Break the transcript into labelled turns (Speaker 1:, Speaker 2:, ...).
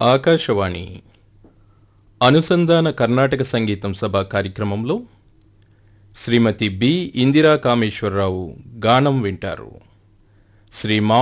Speaker 1: ఆకాశవాణి అనుసంధాన కర్ణాటక సంగీతం సభ కార్యక్రమంలో శ్రీమతి బి ఇందిరా కామేశ్వరరావు గానం వింటారు. శ్రీ